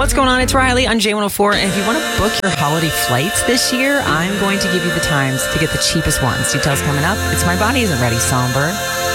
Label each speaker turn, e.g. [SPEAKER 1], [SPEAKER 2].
[SPEAKER 1] What's going on? It's Riley on J104. And if you want to book your holiday flights this year, I'm going to give you the times to get the cheapest ones. Details coming up. It's My Body Isn't Ready, Somber.